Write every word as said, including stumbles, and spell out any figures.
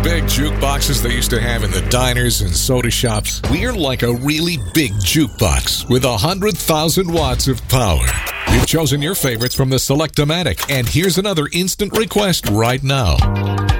big jukeboxes they used to have in the diners and soda shops? We're like a really big jukebox with one hundred thousand watts of power. You've chosen your favorites from the Select-O-Matic, and here's another instant request right now.